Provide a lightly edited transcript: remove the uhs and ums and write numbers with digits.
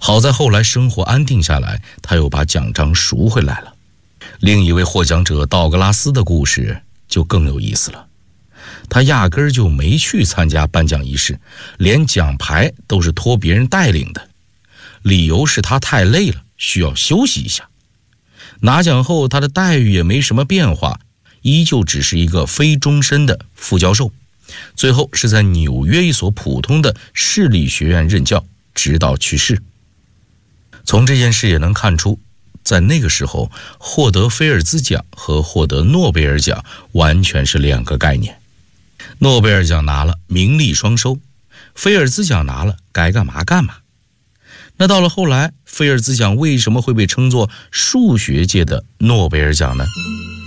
好在后来生活安定下来，他又把奖章赎回来了。另一位获奖者道格拉斯的故事就更有意思了，他压根儿就没去参加颁奖仪式，连奖牌都是托别人带领的，理由是他太累了，需要休息一下。拿奖后他的待遇也没什么变化，依旧只是一个非终身的副教授，最后是在纽约一所普通的市立学院任教，直到去世。从这件事也能看出，在那个时候获得菲尔兹奖和获得诺贝尔奖完全是两个概念。诺贝尔奖拿了名利双收，菲尔兹奖拿了该干嘛干嘛。那到了后来，菲尔兹奖为什么会被称作数学界的诺贝尔奖呢？